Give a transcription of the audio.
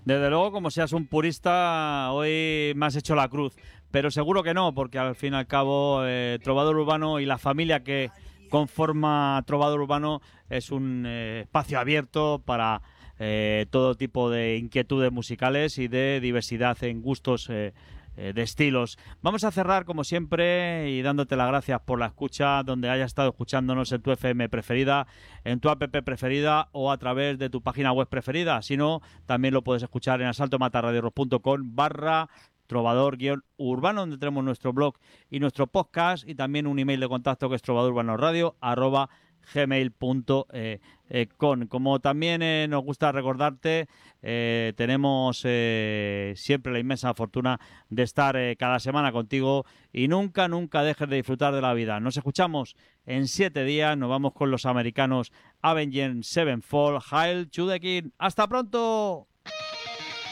Desde luego, como seas un purista, hoy me has hecho la cruz. Pero seguro que no, porque al fin y al cabo, Trovador Urbano y la familia que conforma Trovador Urbano es un espacio abierto para todo tipo de inquietudes musicales y de diversidad en gustos de estilos. Vamos a cerrar como siempre y dándote las gracias por la escucha, donde hayas estado escuchándonos en tu FM preferida, en tu app preferida o a través de tu página web preferida. Si no, también lo puedes escuchar en asaltomatarradiorock.com/trovador-urbano, donde tenemos nuestro blog y nuestro podcast, y también un email de contacto que es trovadorurbanoradio@gmail.com. Como también nos gusta recordarte, tenemos siempre la inmensa fortuna de estar cada semana contigo y nunca dejes de disfrutar de la vida. Nos escuchamos en 7 días, nos vamos con los americanos Avenged Sevenfold, Hail to the King. ¡Hasta pronto!